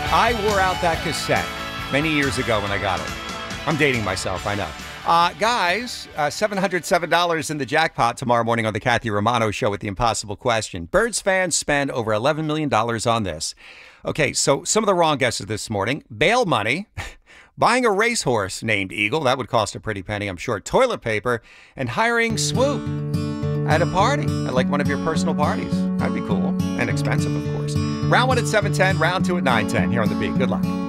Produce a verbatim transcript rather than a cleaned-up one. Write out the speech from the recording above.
I wore out that cassette many years ago when I got it. I'm dating myself, I know. Uh, guys, uh, seven hundred seven dollars in the jackpot tomorrow morning on the Kathy Romano Show with the impossible question. Birds fans spend over eleven million dollars on this. Okay, so some of the wrong guesses this morning. Bail money, buying a racehorse named Eagle, that would cost a pretty penny, I'm sure, toilet paper, and hiring Swoop at a party, at like one of your personal parties. That'd be cool. And expensive, of course. Round one at seven ten, round two at nine ten here on The Beat. Good luck.